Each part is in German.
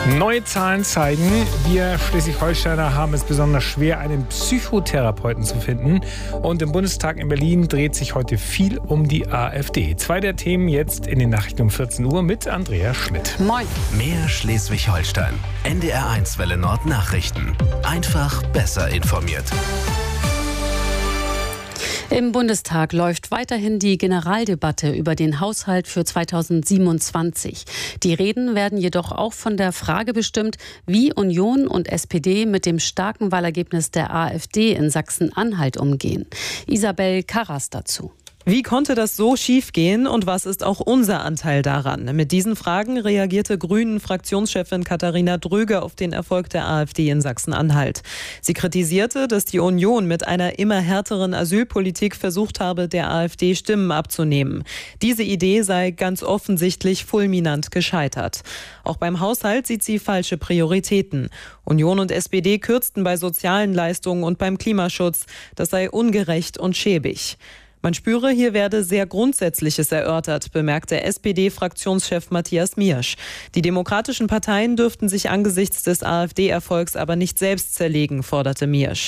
Neue Zahlen zeigen, wir Schleswig-Holsteiner haben es besonders schwer, einen Psychotherapeuten zu finden. Und im Bundestag in Berlin dreht sich heute viel um die AfD. 2 der Themen jetzt in den Nachrichten um 14 Uhr mit Andrea Schmidt. Moin. Mehr Schleswig-Holstein. NDR1 Welle Nord Nachrichten. Einfach besser informiert. Im Bundestag läuft weiterhin die Generaldebatte über den Haushalt für 2027. Die Reden werden jedoch auch von der Frage bestimmt, wie Union und SPD mit dem starken Wahlergebnis der AfD in Sachsen-Anhalt umgehen. Isabel Karras dazu. Wie konnte das so schiefgehen und was ist auch unser Anteil daran? Mit diesen Fragen reagierte Grünen-Fraktionschefin Katharina Dröge auf den Erfolg der AfD in Sachsen-Anhalt. Sie kritisierte, dass die Union mit einer immer härteren Asylpolitik versucht habe, der AfD Stimmen abzunehmen. Diese Idee sei ganz offensichtlich fulminant gescheitert. Auch beim Haushalt sieht sie falsche Prioritäten. Union und SPD kürzten bei sozialen Leistungen und beim Klimaschutz. Das sei ungerecht und schäbig. Man spüre, hier werde sehr Grundsätzliches erörtert, bemerkte SPD-Fraktionschef Matthias Miersch. Die demokratischen Parteien dürften sich angesichts des AfD-Erfolgs aber nicht selbst zerlegen, forderte Miersch.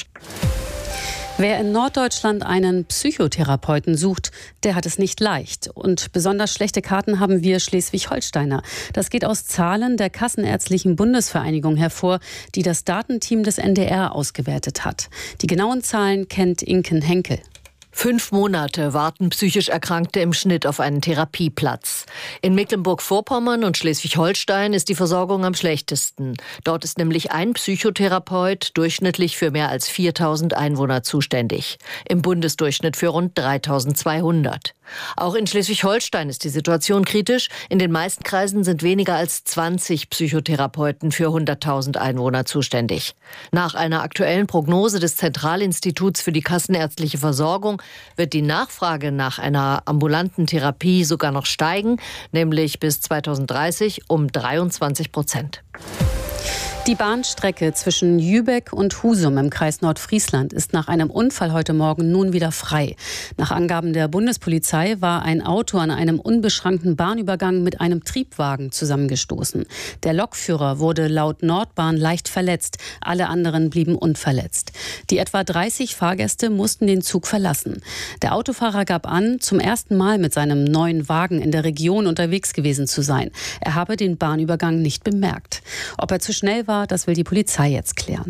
Wer in Norddeutschland einen Psychotherapeuten sucht, der hat es nicht leicht. Und besonders schlechte Karten haben wir Schleswig-Holsteiner. Das geht aus Zahlen der Kassenärztlichen Bundesvereinigung hervor, die das Datenteam des NDR ausgewertet hat. Die genauen Zahlen kennt Inken Henkel. 5 Monate warten psychisch Erkrankte im Schnitt auf einen Therapieplatz. In Mecklenburg-Vorpommern und Schleswig-Holstein ist die Versorgung am schlechtesten. Dort ist nämlich ein Psychotherapeut durchschnittlich für mehr als 4.000 Einwohner zuständig. Im Bundesdurchschnitt für rund 3.200. Auch in Schleswig-Holstein ist die Situation kritisch. In den meisten Kreisen sind weniger als 20 Psychotherapeuten für 100.000 Einwohner zuständig. Nach einer aktuellen Prognose des Zentralinstituts für die kassenärztliche Versorgung wird die Nachfrage nach einer ambulanten Therapie sogar noch steigen, nämlich bis 2030 um 23%. Die Bahnstrecke zwischen Jübeck und Husum im Kreis Nordfriesland ist nach einem Unfall heute Morgen nun wieder frei. Nach Angaben der Bundespolizei war ein Auto an einem unbeschrankten Bahnübergang mit einem Triebwagen zusammengestoßen. Der Lokführer wurde laut Nordbahn leicht verletzt, alle anderen blieben unverletzt. Die etwa 30 Fahrgäste mussten den Zug verlassen. Der Autofahrer gab an, zum ersten Mal mit seinem neuen Wagen in der Region unterwegs gewesen zu sein. Er habe den Bahnübergang nicht bemerkt. Ob er zu schnell war, das will die Polizei jetzt klären.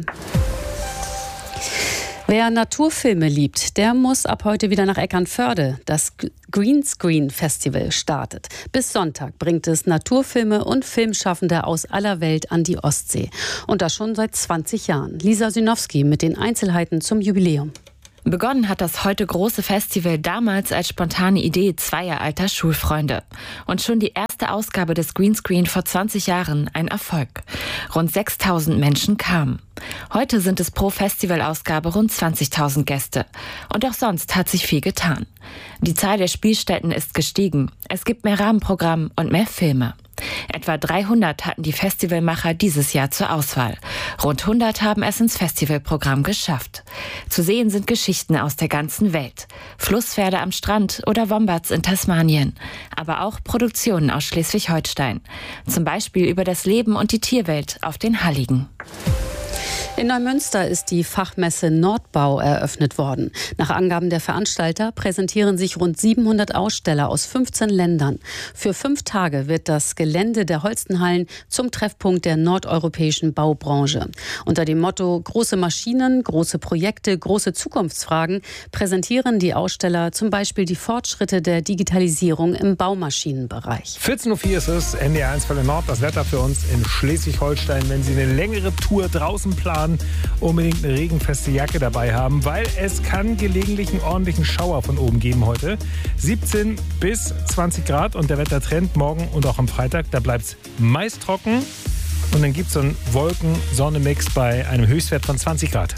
Wer Naturfilme liebt, der muss ab heute wieder nach Eckernförde. Das Greenscreen Festival startet. Bis Sonntag bringt es Naturfilme und Filmschaffende aus aller Welt an die Ostsee. Und das schon seit 20 Jahren. Lisa Synowski mit den Einzelheiten zum Jubiläum. Begonnen hat das heute große Festival damals als spontane Idee zweier alter Schulfreunde. Und schon die erste Ausgabe des Greenscreen vor 20 Jahren ein Erfolg. Rund 6.000 Menschen kamen. Heute sind es pro Festivalausgabe rund 20.000 Gäste. Und auch sonst hat sich viel getan. Die Zahl der Spielstätten ist gestiegen. Es gibt mehr Rahmenprogramm und mehr Filme. Etwa 300 hatten die Festivalmacher dieses Jahr zur Auswahl. Rund 100 haben es ins Festivalprogramm geschafft. Zu sehen sind Geschichten aus der ganzen Welt. Flusspferde am Strand oder Wombats in Tasmanien. Aber auch Produktionen aus Schleswig-Holstein. Zum Beispiel über das Leben und die Tierwelt auf den Halligen. In Neumünster ist die Fachmesse Nordbau eröffnet worden. Nach Angaben der Veranstalter präsentieren sich rund 700 Aussteller aus 15 Ländern. Für 5 Tage wird das Gelände der Holstenhallen zum Treffpunkt der nordeuropäischen Baubranche. Unter dem Motto Große Maschinen, große Projekte, große Zukunftsfragen präsentieren die Aussteller zum Beispiel die Fortschritte der Digitalisierung im Baumaschinenbereich. 14.04 Uhr ist es, NDR1 Welle Nord, das Wetter für uns in Schleswig-Holstein. Wenn Sie eine längere Tour draußen planen, unbedingt eine regenfeste Jacke dabei haben, weil es kann gelegentlich einen ordentlichen Schauer von oben geben heute. 17 bis 20 Grad und der Wettertrend morgen und auch am Freitag, da bleibt es meist trocken und dann gibt es so einen Wolken-Sonne-Mix bei einem Höchstwert von 20 Grad.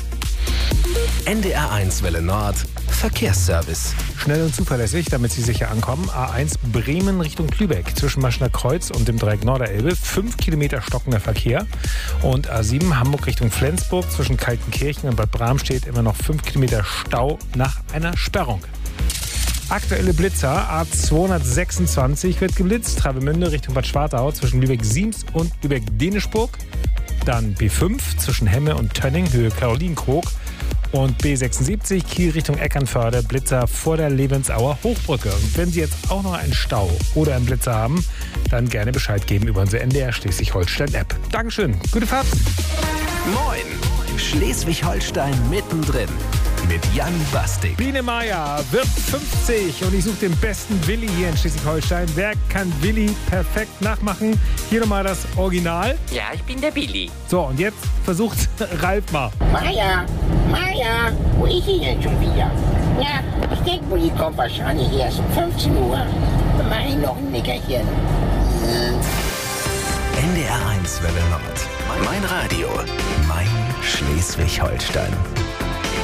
NDR1 Welle Nord Verkehrsservice. Schnell und zuverlässig, damit Sie sicher ankommen. A1 Bremen Richtung Lübeck zwischen Maschener Kreuz und dem Dreieck Norderelbe. 5 Kilometer stockender Verkehr. Und A7 Hamburg Richtung Flensburg zwischen Kaltenkirchen und Bad Bramstedt immer noch 5 Kilometer Stau nach einer Sperrung. Aktuelle Blitzer, A226 wird geblitzt, Travemünde Richtung Bad Schwartau zwischen Lübeck-Siems und Lübeck-Denischburg. Dann B5 zwischen Hemme und Tönning, Höhe Karolinenkrog. Und B76 Kiel Richtung Eckernförde, Blitzer vor der Lebensauer Hochbrücke. Und wenn Sie jetzt auch noch einen Stau oder einen Blitzer haben, dann gerne Bescheid geben über unsere NDR Schleswig-Holstein-App. Dankeschön, gute Fahrt. Moin, Schleswig-Holstein mittendrin mit Jan Bastik. Biene Meier wird 50 und ich suche den besten Willi hier in Schleswig-Holstein. Wer kann Willi perfekt nachmachen? Hier nochmal das Original. Ja, ich bin der Willi. So, und jetzt versucht Ralf mal. Maja, wo ist sie denn schon wieder? Ja, ich denke, Willi kommt wahrscheinlich erst um 15 Uhr. Dann mache ich noch ein Nickerchen. NDR 1 Welle Nord. Mein Radio, mein Schleswig-Holstein.